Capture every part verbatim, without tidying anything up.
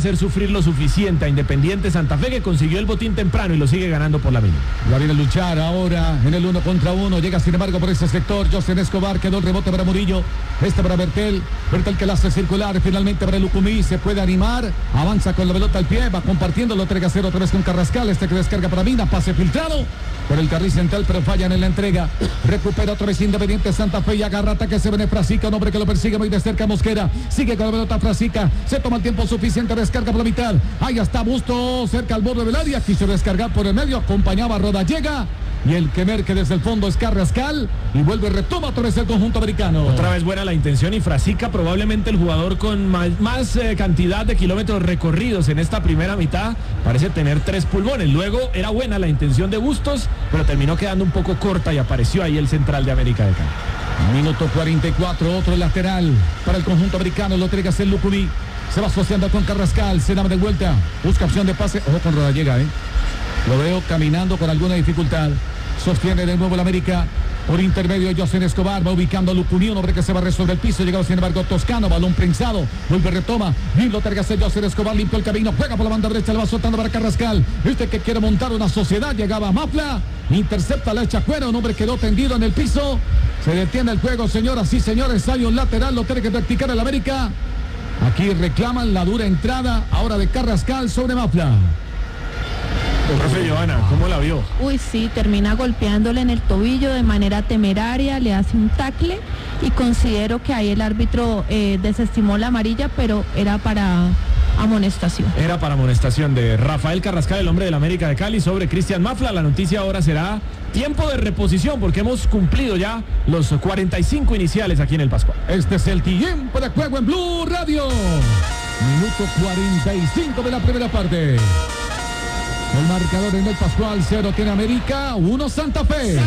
hacer sufrir lo suficiente a Independiente Santa Fe, que consiguió el botín temprano y lo sigue ganando por la mínima. La viene a luchar ahora en el uno contra uno. Llega sin embargo por ese sector José Escobar, quedó el rebote para Murillo. Este para Bertel. Bertel que la hace circular finalmente para Lucumí. Se puede animar. Avanza con la pelota al pie. Va compartiendo. Lo entrega cero otra vez con Carrascal. Este que descarga para Mina. Pase filtrado por el carril central, pero fallan en la entrega. Recupera otra vez Independiente Santa Fe y agarra ataque. Se viene Frasica, un hombre que lo persigue muy de cerca. Mosquera sigue con la pelota Frasica. Se toma el tiempo suficiente. Descarga por la mitad. Ahí está Busto cerca al borde del área. Quiso descargar por el medio. Acompañaba a Rodallega. Y el que merque desde el fondo es Carrascal. Y vuelve, retoma otra vez el conjunto americano. Otra vez buena la intención y Frasica, probablemente el jugador con más, más eh, cantidad de kilómetros recorridos en esta primera mitad. Parece tener tres pulmones. Luego era buena la intención de Bustos, pero terminó quedando un poco corta y apareció ahí el central de América de Cali. Minuto cuarenta y cuatro, otro lateral para el conjunto americano. Lo tiene que hacer Lucumí. Se va asociando con Carrascal. Se da de vuelta. Busca opción de pase. Ojo con Rodallega, ¿eh? Lo veo caminando con alguna dificultad. Sostiene de nuevo el América. Por intermedio de José Escobar. Va ubicando a Lucumí, un hombre que se va a resolver el piso. Llegado sin embargo Toscano. Balón prensado. Vuelve, retoma. Y lo terga José Escobar. Limpio el camino. Juega por la banda derecha. Le va soltando para Carrascal. Este que quiere montar una sociedad. Llegaba Mafla. Intercepta la Echacuera. Un hombre quedó tendido en el piso. Se detiene el juego, señoras y señores. Hay un lateral. Lo tiene que practicar el América. Aquí reclaman la dura entrada. Ahora de Carrascal sobre Mafla. Profe Johanna, ¿cómo la vio? Uy, sí, termina golpeándole en el tobillo de manera temeraria, le hace un tackle y considero que ahí el árbitro eh, desestimó la amarilla, pero era para amonestación. Era para amonestación de Rafael Carrascal, el hombre del América de Cali, sobre Cristian Mafla. La noticia ahora será tiempo de reposición, porque hemos cumplido ya los cuarenta y cinco iniciales aquí en el Pascual. Este es el tiempo de juego en Blue Radio. Minuto cuarenta y cinco de la primera parte. El marcador en el Pascual, cero tiene América, uno Santa Fe.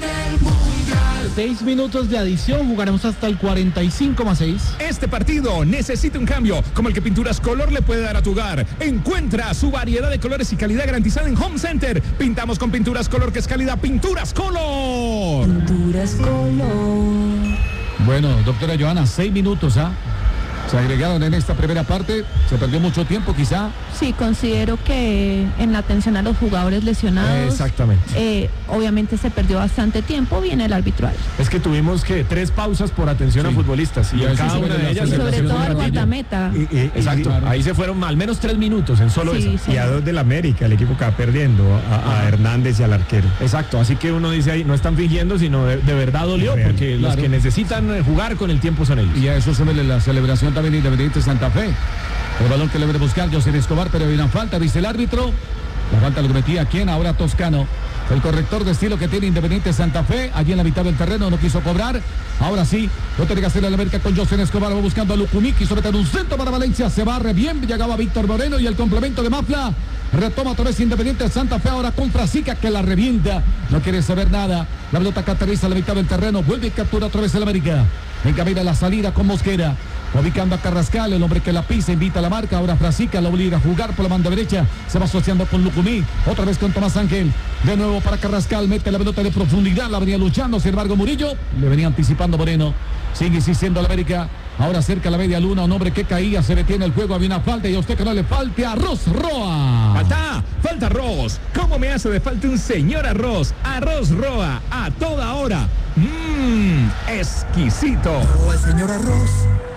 Seis minutos de adición, jugaremos hasta el cuarenta y cinco más seis. Este partido necesita un cambio, como el que Pinturas Color le puede dar a tu hogar. Encuentra su variedad de colores y calidad garantizada en Home Center. Pintamos con Pinturas Color, que es calidad. Pinturas Color. Pinturas Color. Bueno, doctora Johanna, seis minutos, ¿ah? Se agregaron en esta primera parte, se perdió mucho tiempo quizá. Sí, considero que en la atención a los jugadores lesionados, exactamente. Eh, obviamente se perdió bastante tiempo, viene el arbitral. Es que tuvimos que tres pausas por atención sí. a futbolistas y, y en cada una de ellas. Y sobre todo al guardameta. Y, y, Exacto, claro. Ahí se fueron al menos tres minutos en solo sí, eso. Sí. Y a dos del América, el equipo que va perdiendo, a, a Hernández y al arquero. Exacto, así que uno dice ahí, no están fingiendo, sino de, de verdad dolió, Real, porque claro. los que necesitan jugar con el tiempo son ellos. Y a eso se ve la celebración también Independiente Santa Fe. El balón que le viene a buscar José Escobar, pero hay una falta, dice el árbitro. La falta lo cometía quién, ahora Toscano. El corrector de estilo que tiene Independiente Santa Fe, allí en la mitad del terreno, no quiso cobrar. Ahora sí, lo tiene que hacer el América con José Escobar, va buscando a Lucumí, quiso meter un centro para Valencia, se barre bien, llegaba Víctor Moreno y el complemento de Mafla. Retoma otra vez Independiente Santa Fe, ahora con Frasica que la revienta, no quiere saber nada. La pelota que aterriza a la mitad del terreno, vuelve y captura otra vez el América. Encamina la salida con Mosquera, ubicando a Carrascal, el hombre que la pisa, invita a la marca. Ahora Frasica la obliga a jugar por la banda derecha, se va asociando con Lucumí, otra vez con Tomás Ángel, de nuevo para Carrascal, mete la pelota de profundidad, la venía luchando, sin embargo Murillo le venía anticipando Moreno, sigue insistiendo el América. Ahora cerca la media luna, un hombre que caía, se detiene el juego, había una falta y a usted que no le falte arroz Roa. Falta, falta arroz. ¿Cómo me hace de falta un señor arroz? Arroz Roa, a toda hora. Mmm, exquisito. Oh, el señor arroz.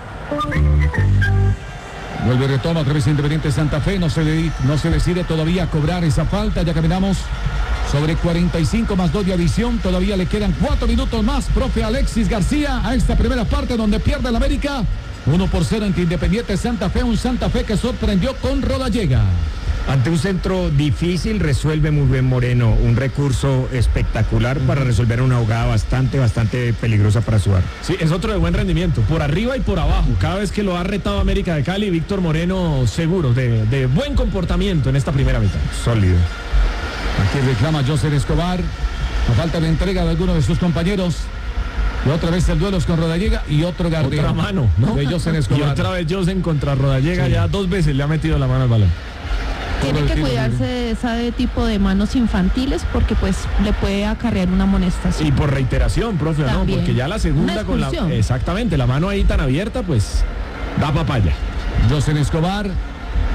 Vuelve y retoma otra vez Independiente Santa Fe, no se, de, no se decide todavía a cobrar esa falta, ya caminamos sobre cuarenta y cinco más dos de adición, todavía le quedan cuatro minutos más, profe Alexis García, a esta primera parte donde pierde el América, uno por cero entre Independiente Santa Fe, un Santa Fe que sorprendió con Rodallega. Ante un centro difícil, resuelve muy bien Moreno, un recurso espectacular para resolver una jugada bastante, bastante peligrosa para su arco. Sí, es otro de buen rendimiento, por arriba y por abajo. Cada vez que lo ha retado América de Cali, Víctor Moreno seguro, de, de buen comportamiento en esta primera mitad. Sólido. Aquí reclama José Escobar, a falta de entrega de alguno de sus compañeros. Y otra vez el duelo es con Rodallega y otro gardeo. Otra mano, ¿no? De José Escobar. Y otra vez José contra Rodallega, sí. Ya dos veces le ha metido la mano al balón. Tiene que cuidarse de ese tipo de manos infantiles porque pues le puede acarrear una amonestación. Y por reiteración, profe, También. ¿no? Porque ya la segunda con la... Exactamente, la mano ahí tan abierta, pues da papaya. José Escobar,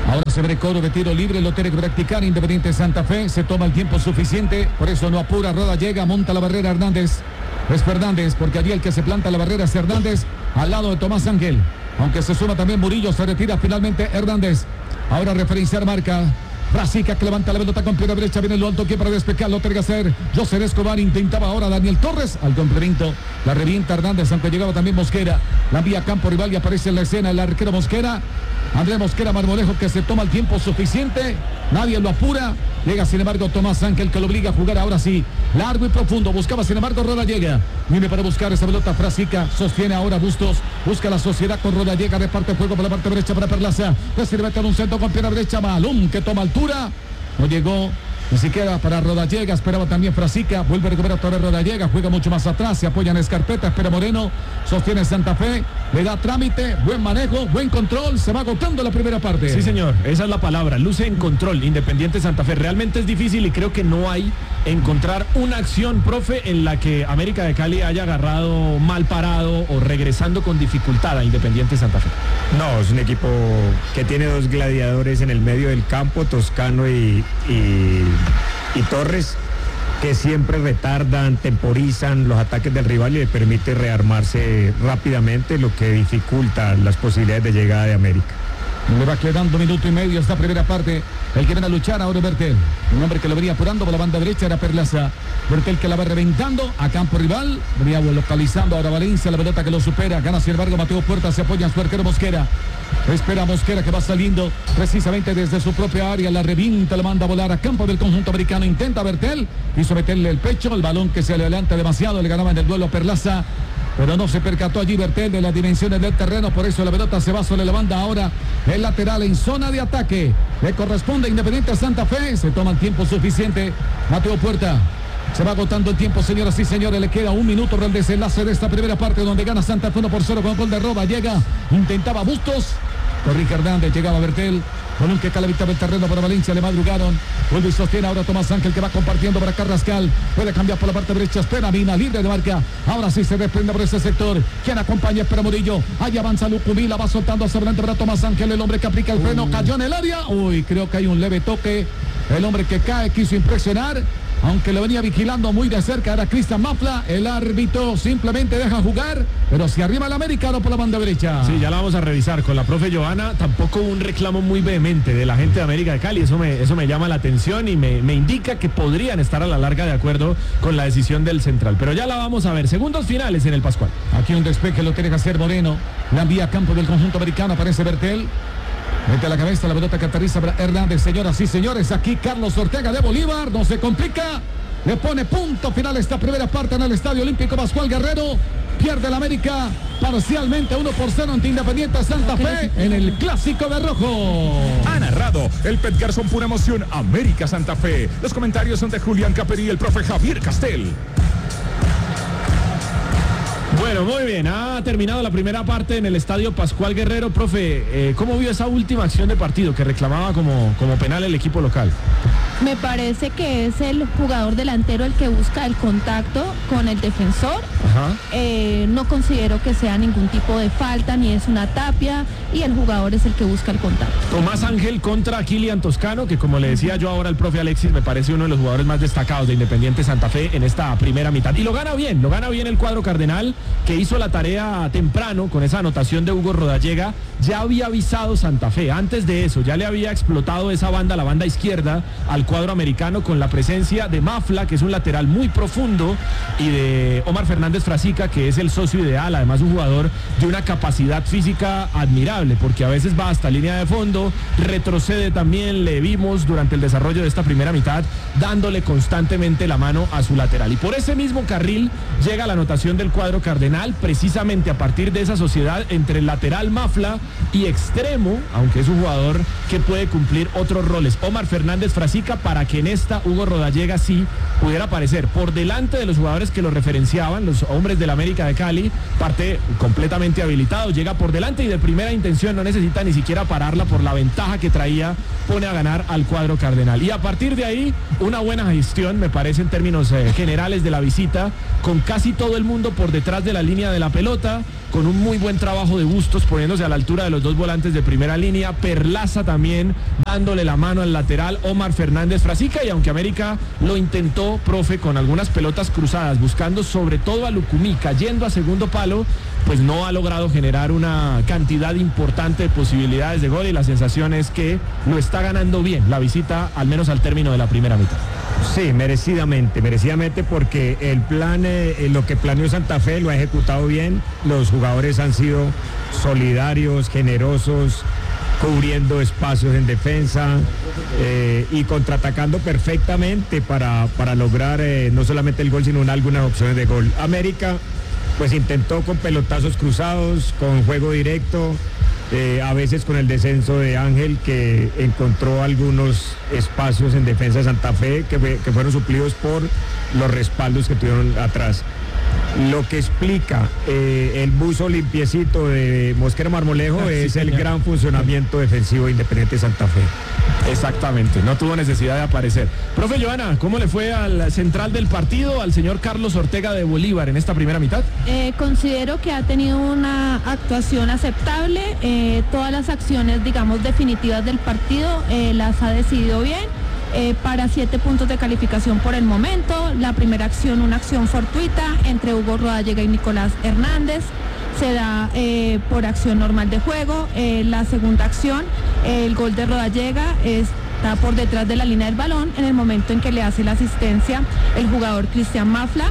Ahora se ve cobro de tiro libre, lo tiene que practicar Independiente Santa Fe, se toma el tiempo suficiente, por eso no apura, Roda llega, monta la barrera Hernández, es Fernández, porque allí el que se planta la barrera es Hernández, al lado de Tomás Ángel, aunque se suma también Murillo, se retira finalmente Hernández, ahora referenciar marca, Frasica que levanta la pelota con pierna derecha, viene lo alto que para despejar, lo tiene que hacer José Escobar, intentaba ahora Daniel Torres, al complemento, la revienta Hernández, aunque llegaba también Mosquera, la envía a campo rival y aparece en la escena el arquero Mosquera, Andrés Mosquera Marmolejo que se toma el tiempo suficiente, nadie lo apura, llega sin embargo Tomás Ángel que lo obliga a jugar ahora sí, largo y profundo, buscaba sin embargo Rodallega, viene para buscar esa pelota Frasica, sostiene ahora Bustos, busca la sociedad con Rodallega, reparte juego por la parte derecha para Perlaza, decide meter un centro con pierna derecha, Malum que toma altura, no llegó ni siquiera para Rodallega, esperaba también Frasica, vuelve a recuperar otra vez Rodallega, juega mucho más atrás, se apoya en Escarpeta, espera Moreno, sostiene Santa Fe, le da trámite, buen manejo, buen control, se va agotando la primera parte. Sí señor, esa es la palabra, luce en control Independiente Santa Fe, realmente es difícil y creo que no hay encontrar una acción, profe, en la que América de Cali haya agarrado mal parado o regresando con dificultad a Independiente Santa Fe. No, es un equipo que tiene dos gladiadores en el medio del campo, Toscano y, y, y Torres, que siempre retardan, temporizan los ataques del rival y le permite rearmarse rápidamente, lo que dificulta las posibilidades de llegada de América. Le va quedando minuto y medio esta primera parte. El que viene a luchar ahora es Bertel. Un hombre que lo venía apurando por la banda derecha era Perlaza. Bertel que la va reventando a campo rival. Venía localizando ahora Valencia, la pelota que lo supera. Gana sin embargo Mateo Puerta, se apoya en su arquero Mosquera. Espera Mosquera que va saliendo precisamente desde su propia área. La revienta, la manda a volar a campo del conjunto americano. Intenta Bertel, quiso meterle el pecho. El balón que se le adelanta demasiado. Le ganaba en el duelo a Perlaza. Pero no se percató allí Bertel de las dimensiones del terreno, por eso la pelota se va sobre la banda ahora. El lateral en zona de ataque. Le corresponde a Independiente Santa Fe. Se toma el tiempo suficiente. Mateo Puerta. Se va agotando el tiempo, señoras y señores. Le queda un minuto para el desenlace de esta primera parte donde gana Santa Fe uno por cero con gol de Roba. Llega, intentaba Bustos. Corrique Hernández, llegaba Bertel. Con un que calevitaba el terreno para Valencia, le madrugaron. Vuelve y sostiene ahora Tomás Ángel que va compartiendo para Carrascal. Puede cambiar por la parte derecha, espera Mina, libre de marca. Ahora sí se desprende por ese sector. Quien acompaña, espera Murillo. Ahí avanza Lucumila, va soltando hacia adelante para Tomás Ángel, el hombre que aplica el freno, cayó en el área. Uy, creo que hay un leve toque. El hombre que cae quiso impresionar, aunque lo venía vigilando muy de cerca, era Cristian Mafla. El árbitro simplemente deja jugar, pero si arriba el americano por la banda derecha. Sí, ya la vamos a revisar con la profe Johanna. Tampoco un reclamo muy vehemente de la gente de América de Cali. Eso me, eso me llama la atención y me, me indica que podrían estar a la larga de acuerdo con la decisión del central. Pero ya la vamos a ver. Segundos finales en el Pascual. Aquí un despeje lo tiene que hacer Moreno. La envía a campo del conjunto americano, aparece Bertel. Mete a la cabeza la pelota que aterriza para Hernández. Señoras y señores, aquí Carlos Ortega de Bolívar. No se complica. Le pone punto final esta primera parte en el Estadio Olímpico Pascual Guerrero. Pierde el América parcialmente uno por cero ante Independiente Santa Fe en el Clásico de Rojo. Ha narrado el Pet Garzón, pura emoción, América Santa Fe. Los comentarios son de Julián Caperi y el profe Javier Castel. Bueno, muy bien, ha terminado la primera parte en el Estadio Pascual Guerrero. Profe, eh, ¿cómo vio esa última acción de partido que reclamaba como, como penal el equipo local? Me parece que es el jugador delantero el que busca el contacto con el defensor. Ajá. Eh, no considero que sea ningún tipo de falta, ni es una tapia, y el jugador es el que busca el contacto. Tomás Ángel contra Kilian Toscano, que como le decía yo ahora al profe Alexis, me parece uno de los jugadores más destacados de Independiente Santa Fe en esta primera mitad. Y lo gana bien, lo gana bien el cuadro cardenal, que hizo la tarea temprano con esa anotación de Hugo Rodallega. Ya había avisado Santa Fe, antes de eso, ya le había explotado esa banda, la banda izquierda, al cuadro americano con la presencia de Mafla, que es un lateral muy profundo, y de Omar Fernández Frasica, que es el socio ideal, además un jugador de una capacidad física admirable, porque a veces va hasta línea de fondo, retrocede también, le vimos durante el desarrollo de esta primera mitad, dándole constantemente la mano a su lateral. Y por ese mismo carril llega la anotación del cuadro cardenal, precisamente a partir de esa sociedad entre el lateral Mafla y extremo, aunque es un jugador que puede cumplir otros roles, Omar Fernández Frasica, para que en esta Hugo Rodallega sí pudiera aparecer por delante de los jugadores que lo referenciaban, los hombres del América de Cali, parte completamente habilitado, llega por delante y de primera intención, no necesita ni siquiera pararla por la ventaja que traía, pone a ganar al cuadro cardenal. Y a partir de ahí, una buena gestión, me parece, en términos eh, generales de la visita, con casi todo el mundo por detrás detrás de la línea de la pelota, con un muy buen trabajo de Bustos poniéndose a la altura de los dos volantes de primera línea, Perlaza también dándole la mano al lateral, Omar Fernández Frasica, y aunque América lo intentó, profe, con algunas pelotas cruzadas, buscando sobre todo a Lucumí, cayendo a segundo palo, pues no ha logrado generar una cantidad importante de posibilidades de gol, y la sensación es que lo está ganando bien la visita, al menos al término de la primera mitad. Sí, merecidamente, merecidamente porque el plan, eh, lo que planeó Santa Fe lo ha ejecutado bien, los jugadores han sido solidarios, generosos, cubriendo espacios en defensa eh, y contraatacando perfectamente para, para lograr eh, no solamente el gol, sino una, algunas opciones de gol. América pues intentó con pelotazos cruzados, con juego directo, eh, a veces con el descenso de Ángel, que encontró algunos espacios en defensa de Santa Fe que, que fueron suplidos por los respaldos que tuvieron atrás. Lo que explica eh, el buzo limpiecito de Mosquera Marmolejo sí, es señor. El gran funcionamiento defensivo de Independiente Santa Fe. Exactamente, no tuvo necesidad de aparecer. Profe Joana, ¿cómo le fue al central del partido, al señor Carlos Ortega de Bolívar en esta primera mitad? Eh, considero que ha tenido una actuación aceptable, eh, todas las acciones, digamos, definitivas del partido eh, las ha decidido bien. Eh, para siete puntos de calificación por el momento. La primera acción, una acción fortuita entre Hugo Rodallega y Nicolás Hernández, se da eh, por acción normal de juego. Eh, la segunda acción, eh, el gol de Rodallega está por detrás de la línea del balón en el momento en que le hace la asistencia el jugador Cristian Mafla.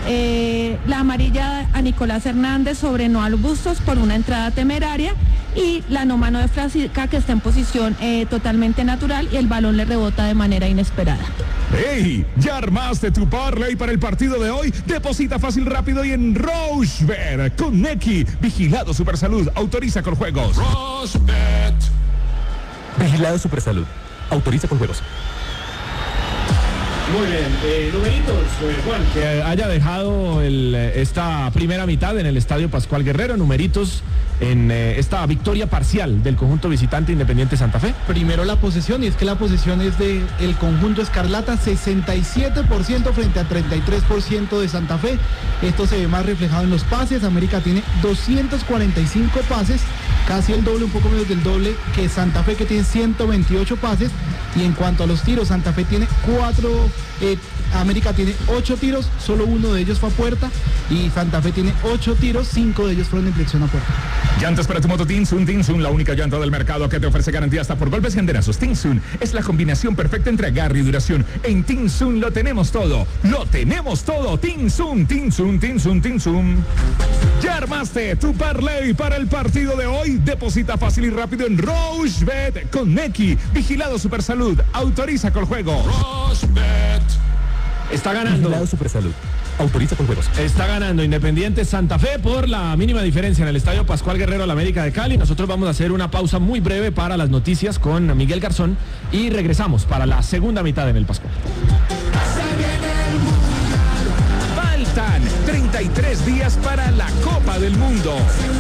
Eh, la amarilla a Nicolás Hernández sobre Noal Bustos por una entrada temeraria, y la no mano de Frasica, que está en posición eh, totalmente natural, y el balón le rebota de manera inesperada. ¡Hey! ¿Ya armaste tu parlay para el partido de hoy? Deposita fácil, rápido y en Rochebet con Neki. Vigilado Supersalud. Autoriza con juegos. Rochebet. Vigilado Supersalud. Autoriza con juegos. Muy bien, eh, numeritos, eh, Juan, que haya dejado el, esta primera mitad en el Estadio Pascual Guerrero, numeritos en eh, esta victoria parcial del conjunto visitante Independiente Santa Fe. Primero la posesión, y es que la posesión es del conjunto escarlata, sesenta y siete por ciento frente a treinta y tres por ciento de Santa Fe. Esto se ve más reflejado en los pases. América tiene doscientos cuarenta y cinco pases, casi el doble, un poco menos del doble que Santa Fe, que tiene ciento veintiocho pases. Y en cuanto a los tiros, Santa Fe tiene cuatro, eh, América tiene ocho tiros, solo uno de ellos fue a puerta, y Santa Fe tiene ocho tiros, cinco de ellos fueron en dirección a puerta. Llantas para tu moto Tinsun. Tinsun, la única llanta del mercado que te ofrece garantía hasta por golpes y enderazos. Tinsun es la combinación perfecta entre agarre y duración. En Tinsun lo tenemos todo, lo tenemos todo. Tinsun, Tinsun, Tinsun, Tinsun. ¿Ya armaste tu parlay para el partido de hoy? Deposita fácil y rápido en Rochebet con Neki. Vigilado Supersalud. Autoriza con juego. Rochebet. Está ganando. Vigilado Supersalud. Autoriza con juegos. Está ganando Independiente Santa Fe por la mínima diferencia en el Estadio Pascual Guerrero, la América de Cali. Nosotros vamos a hacer una pausa muy breve para las noticias con Miguel Garzón y regresamos para la segunda mitad en el Pascual. Faltan treinta y tres días para la Copa del Mundo.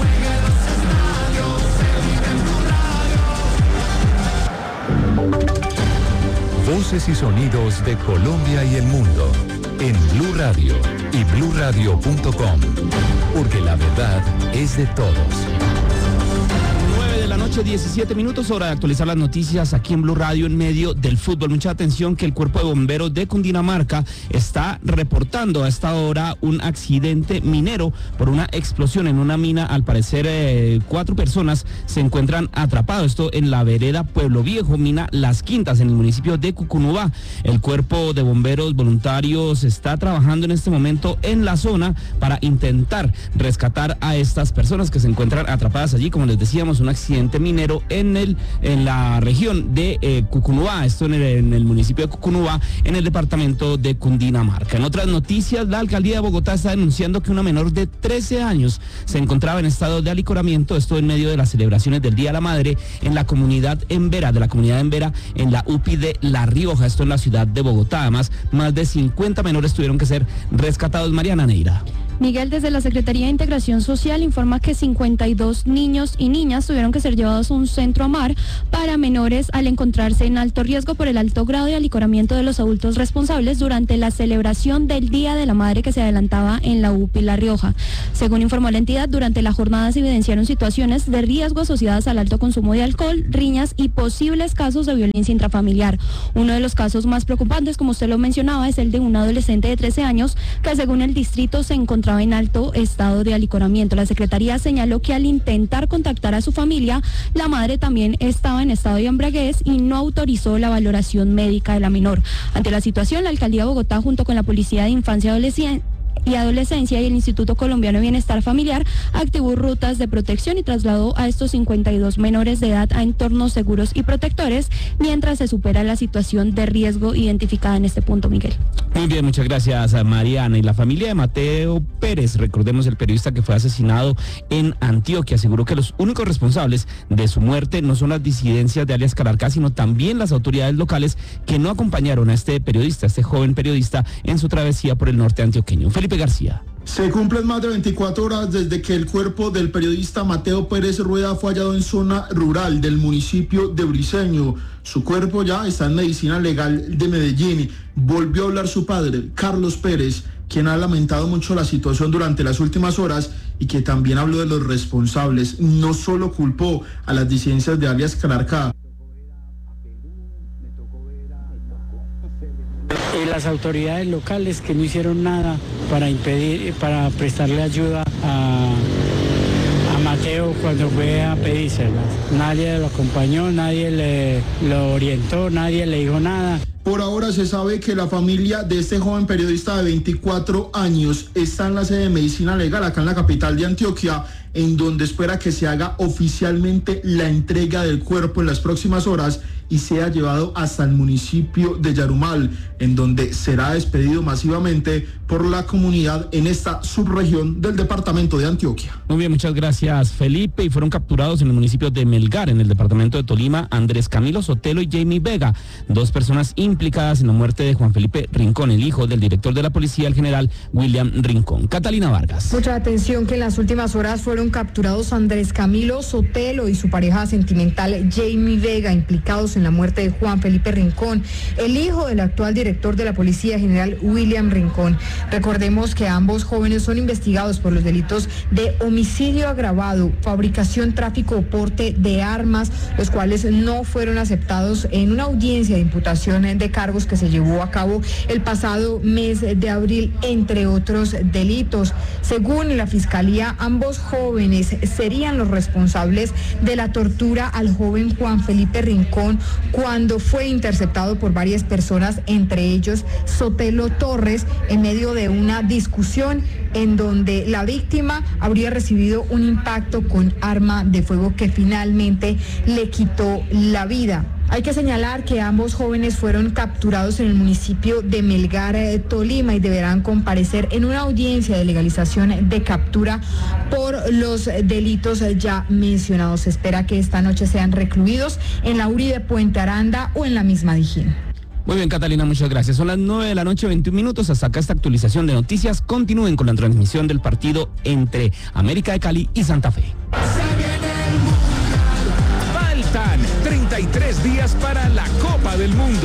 Voces y sonidos de Colombia y el mundo en Blue Radio y blue radio punto com, porque la verdad es de todos. nueve de la noche, diecisiete minutos, hora de actualizar las noticias aquí en Blue Radio en medio del fútbol. Mucha atención, que el Cuerpo de Bomberos de Cundinamarca está reportando a esta hora un accidente minero por una explosión en una mina. Al parecer eh, cuatro personas se encuentran atrapados, esto en la vereda Pueblo Viejo, mina Las Quintas, en el municipio de Cucunubá. El Cuerpo de Bomberos voluntarios está trabajando en este momento en la zona para intentar rescatar a estas personas que se encuentran atrapadas allí. Como les decíamos, un accidente minero en el en la región de eh, Cucunubá, esto en el, en el municipio de Cucunubá, en el departamento de Cundinamarca. En otras noticias, la alcaldía de Bogotá está denunciando que una menor de trece años se encontraba en estado de alicoramiento, esto en medio de las celebraciones del Día de la Madre en la comunidad Embera, de la comunidad Embera, en la U P I de La Rioja, esto en la ciudad de Bogotá. Además, más de cincuenta menores tuvieron que ser rescatados. Mariana Neira. Miguel, desde la Secretaría de Integración Social informa que cincuenta y dos niños y niñas tuvieron que ser llevados a un centro AMAR para menores al encontrarse en alto riesgo por el alto grado de alicoramiento de los adultos responsables durante la celebración del Día de la Madre que se adelantaba en la U P I La Rioja. Según informó la entidad, durante la jornada se evidenciaron situaciones de riesgo asociadas al alto consumo de alcohol, riñas y posibles casos de violencia intrafamiliar. Uno de los casos más preocupantes, como usted lo mencionaba, es el de un adolescente de trece años que según el distrito se encontraba en alto estado de alicoramiento. La Secretaría señaló que al intentar contactar a su familia, la madre también estaba en estado de embriaguez y no autorizó la valoración médica de la menor. Ante la situación, la Alcaldía de Bogotá, junto con la Policía de Infancia y Adolescencia, y Adolescencia y el Instituto Colombiano de Bienestar Familiar activó rutas de protección y trasladó a estos cincuenta y dos menores de edad a entornos seguros y protectores mientras se supera la situación de riesgo identificada en este punto, Miguel. Muy bien, muchas gracias a Mariana. Y la familia de Mateo Pérez, recordemos el periodista que fue asesinado en Antioquia, aseguró que los únicos responsables de su muerte no son las disidencias de alias Calarcá, sino también las autoridades locales que no acompañaron a este periodista, a este joven periodista, en su travesía por el norte antioqueño. Felipe García. Se cumplen más de veinticuatro horas desde que el cuerpo del periodista Mateo Pérez Rueda fue hallado en zona rural del municipio de Briceño. Su cuerpo ya está en medicina legal de Medellín. Volvió a hablar su padre, Carlos Pérez, quien ha lamentado mucho la situación durante las últimas horas y que también habló de los responsables. No solo culpó a las disidencias de alias Calarcá. Y las autoridades locales que no hicieron nada para impedir, para prestarle ayuda a, a Mateo cuando fue a pedírsela. Nadie lo acompañó, nadie le lo orientó, nadie le dijo nada. Por ahora se sabe que la familia de este joven periodista de veinticuatro años está en la sede de Medicina Legal acá en la capital de Antioquia, en donde espera que se haga oficialmente la entrega del cuerpo en las próximas horas y sea llevado hasta el municipio de Yarumal, en donde será despedido masivamente por la comunidad en esta subregión del departamento de Antioquia. Muy bien, muchas gracias, Felipe. Y fueron capturados en el municipio de Melgar, en el departamento de Tolima, Andrés Camilo Sotelo y Jamie Vega, dos personas implicadas en la muerte de Juan Felipe Rincón, el hijo del director de la policía, el general William Rincón. Catalina Vargas. Mucha atención que en las últimas horas fueron capturados Andrés Camilo Sotelo y su pareja sentimental Jamie Vega, implicados en la muerte de Juan Felipe Rincón, el hijo del actual director de la policía, general William Rincón. Recordemos que ambos jóvenes son investigados por los delitos de homicidio agravado, fabricación, tráfico o porte de armas, los cuales no fueron aceptados en una audiencia de imputación de cargos que se llevó a cabo el pasado mes de abril, entre otros delitos. Según la Fiscalía, ambos jóvenes serían los responsables de la tortura al joven Juan Felipe Rincón cuando fue interceptado por varias personas, entre ellos Sotelo Torres, en medio de una discusión en donde la víctima habría recibido un impacto con arma de fuego que finalmente le quitó la vida. Hay que señalar que ambos jóvenes fueron capturados en el municipio de Melgar, Tolima, y deberán comparecer en una audiencia de legalización de captura por los delitos ya mencionados. Se espera que esta noche sean recluidos en la U R I de Puente Aranda o en la misma Dijín. Muy bien, Catalina, muchas gracias. Son las nueve de la noche, veintiún minutos. Hasta acá esta actualización de noticias. Continúen con la transmisión del partido entre América de Cali y Santa Fe. Faltan treinta y tres días para la Copa del Mundo.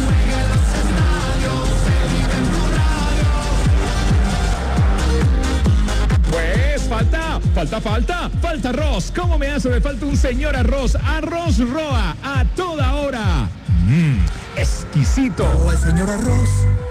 Pues falta, falta, falta, falta arroz. ¿Cómo me hace? Me falta un señor arroz. Arroz Roa, a toda hora. Mmm, exquisito. Oh, el señor arroz.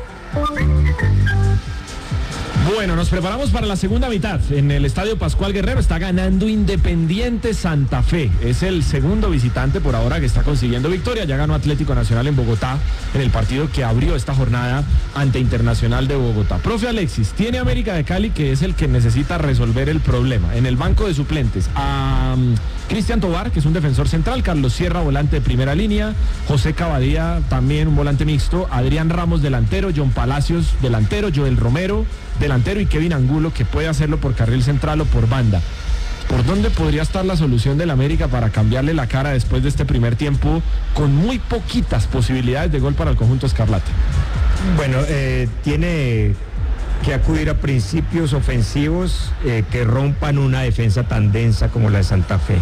Bueno, nos preparamos para la segunda mitad. En el Estadio Pascual Guerrero está ganando Independiente Santa Fe. Es el segundo visitante por ahora que está consiguiendo victoria. Ya ganó Atlético Nacional en Bogotá en el partido que abrió esta jornada ante Internacional de Bogotá. Profe Alexis, tiene América de Cali, que es el que necesita resolver el problema. En el banco de suplentes a um, Cristian Tobar, que es un defensor central, Carlos Sierra, volante de primera línea, José Cavadía, también un volante mixto, Adrián Ramos, delantero, John Palacios, delantero, Joel Romero, delantero, y Kevin Angulo, que puede hacerlo por carril central o por banda. ¿Por dónde podría estar la solución del América para cambiarle la cara después de este primer tiempo con muy poquitas posibilidades de gol para el conjunto escarlata? Bueno, eh, tiene que acudir a principios ofensivos eh, que rompan una defensa tan densa como la de Santa Fe.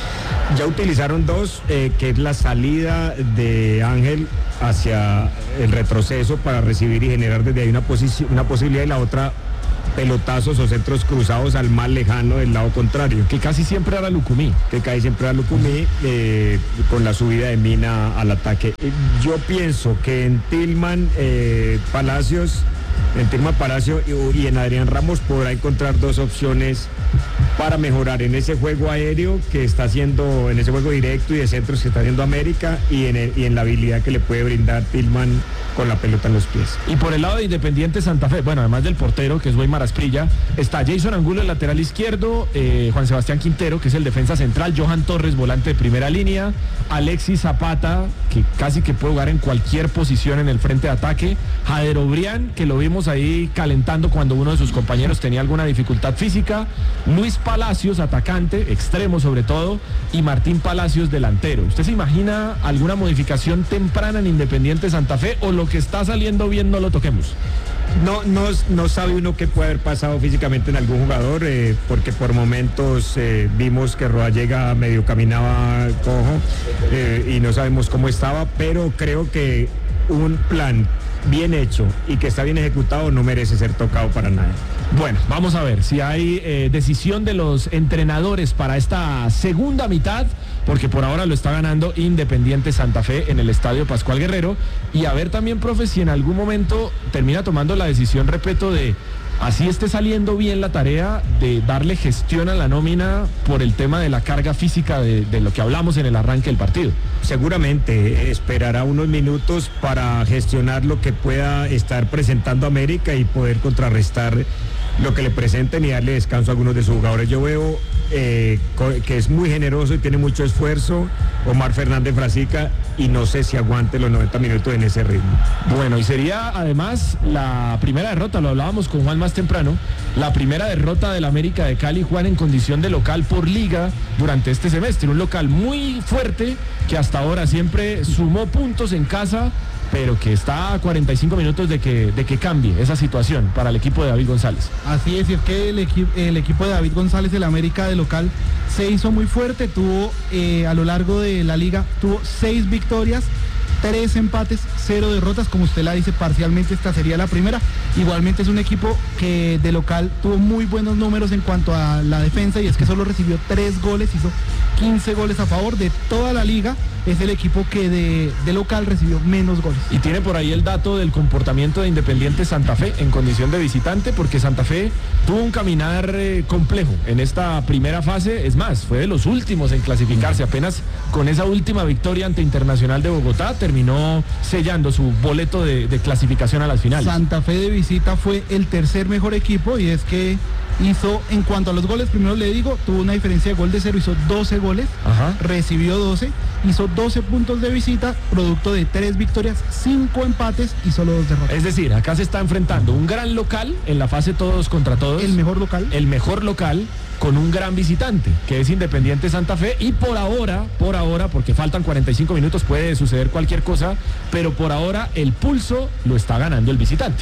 Ya utilizaron dos, eh, que es la salida de Ángel hacia el retroceso para recibir y generar desde ahí una, posici- una posibilidad, y la otra pelotazos o centros cruzados al más lejano del lado contrario. Que casi siempre era Lucumí. Que casi siempre era Lucumí, eh, con la subida de Mina al ataque. Eh, yo pienso que en Tillman eh, Palacios, en Tillman Palacio y, y en Adrián Ramos podrá encontrar dos opciones para mejorar en ese juego aéreo que está haciendo, en ese juego directo y de centros que está haciendo América, y en, el, y en la habilidad que le puede brindar Tillman con la pelota en los pies. Y por el lado de Independiente Santa Fe, bueno, además del portero, que es Weimar Asprilla, está Jason Angulo, el lateral izquierdo, eh, Juan Sebastián Quintero, que es el defensa central, Johan Torres, volante de primera línea, Alexis Zapata, que casi que puede jugar en cualquier posición en el frente de ataque, Jader Obrián, que lo vimos ahí calentando cuando uno de sus compañeros tenía alguna dificultad física, Luis Palacios, atacante, extremo sobre todo, y Martín Palacios, delantero. ¿Usted se imagina alguna modificación temprana en Independiente Santa Fe, o lo que está saliendo bien no lo toquemos? No, no, no sabe uno qué puede haber pasado físicamente en algún jugador, eh, porque por momentos eh, vimos que Rodallega medio caminaba cojo, eh, y no sabemos cómo estaba, pero creo que un plan bien hecho y que está bien ejecutado no merece ser tocado para nada. Bueno, vamos a ver si hay eh, decisión de los entrenadores para esta segunda mitad, porque por ahora lo está ganando Independiente Santa Fe en el Estadio Pascual Guerrero, y a ver también, profe, si en algún momento termina tomando la decisión, repito, de así esté saliendo bien la tarea de darle gestión a la nómina por el tema de la carga física de, de lo que hablamos en el arranque del partido. Seguramente esperará unos minutos para gestionar lo que pueda estar presentando América y poder contrarrestar lo que le presenten y darle descanso a algunos de sus jugadores. Yo veo eh, que es muy generoso y tiene mucho esfuerzo Omar Fernández Frasica, y no sé si aguante los noventa minutos en ese ritmo. Bueno, y sería además la primera derrota, lo hablábamos con Juan más temprano, la primera derrota del América de Cali, Juan, en condición de local por liga durante este semestre. Un local muy fuerte que hasta ahora siempre sumó puntos en casa, pero que está a cuarenta y cinco minutos de que, de que cambie esa situación para el equipo de David González. Así es, y es que el, equi el equipo de David González, el América de local, se hizo muy fuerte, tuvo eh, a lo largo de la liga, tuvo seis victorias, tres empates, cero derrotas, como usted la dice, parcialmente esta sería la primera. Igualmente es un equipo que de local tuvo muy buenos números en cuanto a la defensa, y es que solo recibió tres goles, hizo quince goles a favor. De toda la liga es el equipo que de, de local recibió menos goles. Y tiene por ahí el dato del comportamiento de Independiente Santa Fe en condición de visitante, porque Santa Fe tuvo un caminar eh, complejo en esta primera fase. Es más, fue de los últimos en clasificarse. Apenas con esa última victoria ante Internacional de Bogotá terminó sellando su boleto de, de clasificación a las finales. Santa Fe de visita fue el tercer mejor equipo, y es que hizo, en cuanto a los goles, primero le digo, tuvo una diferencia de gol de cero, hizo doce goles, Ajá. recibió doce, hizo doce puntos de visita, producto de tres victorias, cinco empates y solo dos derrotas. Es decir, acá se está enfrentando un gran local en la fase todos contra todos. El mejor local. El mejor local con un gran visitante, que es Independiente Santa Fe, y por ahora, por ahora, porque faltan cuarenta y cinco minutos, puede suceder cualquier cosa, pero por ahora el pulso lo está ganando el visitante.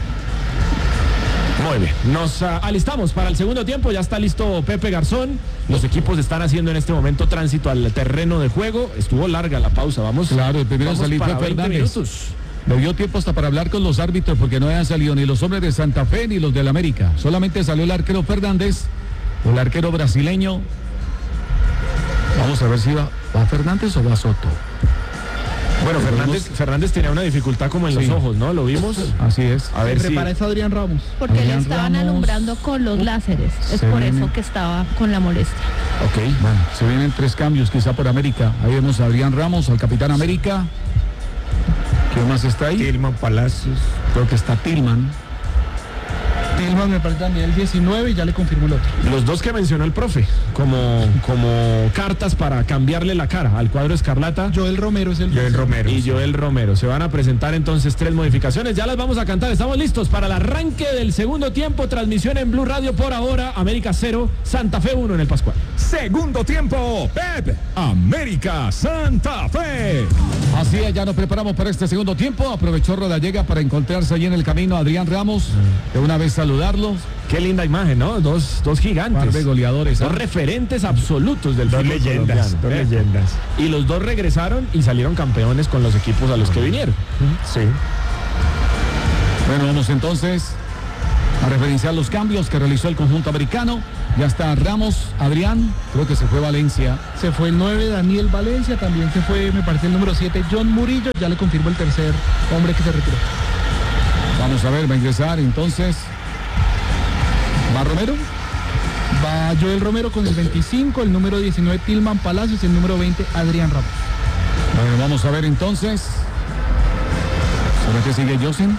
Muy bien, nos uh, alistamos para el segundo tiempo, ya está listo Pepe Garzón, los equipos están haciendo en este momento tránsito al terreno de juego, estuvo larga la pausa, vamos. Claro, el primero vamos salir para fue veinte Fernández. minutos. No dio tiempo hasta para hablar con los árbitros, porque no habían salido ni los hombres de Santa Fe ni los del América, solamente salió el arquero Fernández, el arquero brasileño. Vamos a ver si va, ¿va Fernández o va Soto? Bueno, Fernández, Fernández tenía una dificultad como en Sí. los ojos, ¿no? Lo vimos. Así es. A ver Se si... prepara es Adrián Ramos. Porque Adrián le estaban Ramos. alumbrando con los láseres. Es Se por viene. eso que estaba con la molestia. Ok, bueno, se vienen tres cambios quizá por América. Ahí vemos a Adrián Ramos, al capitán América. ¿Quién más está ahí? Tillman Palacios. Creo que está Tillman. Tillman me parece también el diecinueve, y ya le confirmó el otro. Los dos que mencionó el profe, como, como cartas para cambiarle la cara al cuadro escarlata. Joel Romero es el Joel Romero. Y Joel Romero. Se van a presentar entonces tres modificaciones. Ya las vamos a cantar. Estamos listos para el arranque del segundo tiempo. Transmisión en Blue Radio por ahora. América cero, Santa Fe uno en el Pascual. Segundo tiempo, Pep, América Santa Fe. Así es, ya nos preparamos para este segundo tiempo. Aprovechó Rodallega para encontrarse allí en el camino a Adrián Ramos. De una vez saludarlos. Qué linda imagen, ¿no? Dos, dos gigantes. Par de goleadores. Dos ¿eh? referentes absolutos del Dos fútbol leyendas, colombiano, dos ¿eh? leyendas. Y los dos regresaron y salieron campeones con los equipos a los que vinieron. Sí. Bueno, vamos entonces a referenciar los cambios que realizó el conjunto americano. Ya está Ramos, Adrián, creo que se fue Valencia. Se fue el nueve, Daniel Valencia, también se fue, me parece, el número siete, John Murillo, ya le confirmo el tercer hombre que se retiró. Vamos a ver, va a ingresar entonces. ¿Va Romero? Va Joel Romero con el veinticinco, el número diecinueve, Tilman Palacios, el número veinte, Adrián Ramos. Bueno, vamos a ver entonces. ¿Sobre qué sigue Josen?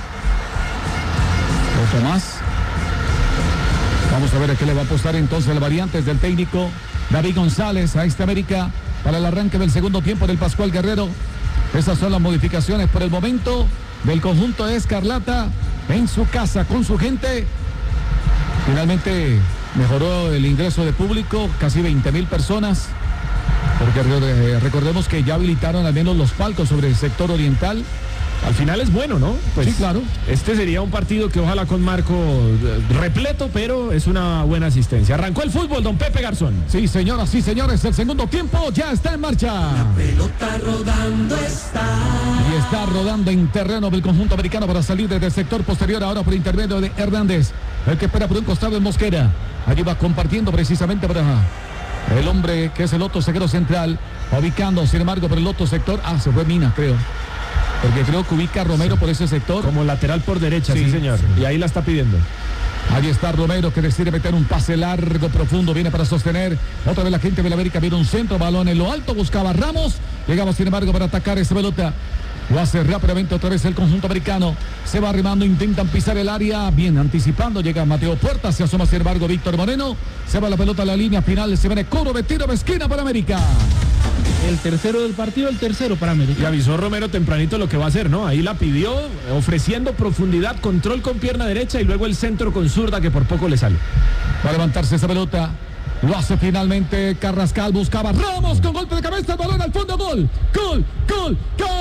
Otro más. Vamos a ver a qué le va a apostar entonces las variantes del técnico David González a esta América para el arranque del segundo tiempo del Pascual Guerrero. Esas son las modificaciones por el momento del conjunto de Escarlata en su casa con su gente. Finalmente mejoró el ingreso de público, casi veinte mil personas, porque recordemos que ya habilitaron al menos los palcos sobre el sector oriental. Al final es bueno, ¿no? Pues sí, claro. Este sería un partido que ojalá con marco repleto, pero es una buena asistencia. Arrancó el fútbol, don Pepe Garzón. Sí, señoras, sí, señores, el segundo tiempo ya está en marcha. La pelota rodando está. Y está rodando en terreno del conjunto americano para salir desde el sector posterior, ahora por intermedio de Hernández. El que espera por un costado es Mosquera. Allí va compartiendo precisamente para el hombre que es el otro zaguero central, ubicando, sin embargo, por el otro sector. Ah, se fue Mina, creo. Porque creo que ubica a Romero por ese sector. Como lateral por derecha, sí, sí señor. Sí. Y ahí la está pidiendo. Ahí está Romero que decide meter un pase largo, profundo, viene para sostener. Otra vez la gente de la América viene un centro, balón en lo alto, buscaba a Ramos. Llegaba sin embargo para atacar esa pelota. Lo hace rápidamente otra vez el conjunto americano. Se va arrimando, intentan pisar el área. Bien anticipando, llega Mateo Puerta. Se asoma sin embargo Víctor Moreno. Se va la pelota a la línea final. Se viene cobro de tiro de esquina para América. El tercero del partido, el tercero para América. Y avisó Romero tempranito lo que va a hacer, ¿no? Ahí la pidió, ofreciendo profundidad, control con pierna derecha y luego el centro con zurda que por poco le sale. Va a levantarse esa pelota. Lo hace finalmente Carrascal. Buscaba Ramos con golpe de cabeza. El balón al fondo. Gol. Gol. Gol. Gol.